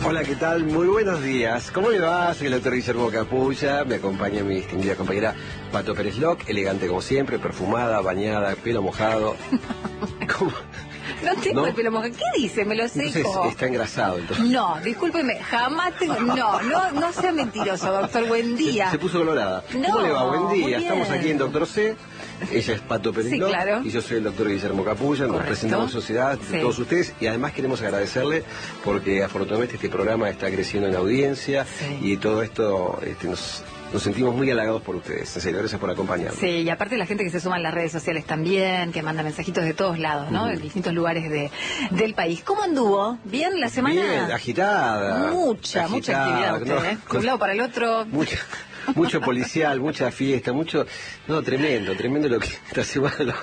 Hola, ¿qué tal? Muy buenos días. ¿Cómo le va? Soy el doctor Guillermo Capulla. Me acompaña mi distinguida compañera Pato Pérez Loc, elegante como siempre, perfumada, bañada, pelo mojado. ¿Cómo? No tengo el pelo mojado. ¿Qué dice? Me lo seco. Entonces está engrasado. Entonces. No, discúlpeme, jamás tengo... No sea mentiroso, doctor. Buen día. Se puso colorada. No, ¿cómo le va? Buen muy día. bien. Estamos aquí en Doctor C. Ella es Pato Pérez Loc, claro. y yo soy el doctor Guillermo Capulla. Nos presentamos en sociedad de todos ustedes, y además queremos agradecerle porque afortunadamente este programa está creciendo en audiencia y todo esto nos sentimos muy halagados por ustedes. En serio, gracias por acompañarnos. Sí, y aparte la gente que se suma en las redes sociales también, que manda mensajitos de todos lados, ¿no? De distintos lugares del país. ¿Cómo anduvo? ¿Bien la semana? Bien, agitada. Mucha actividad usted, ¿no? De un lado para el otro. Mucho policial, mucha fiesta, tremendo lo que esta semana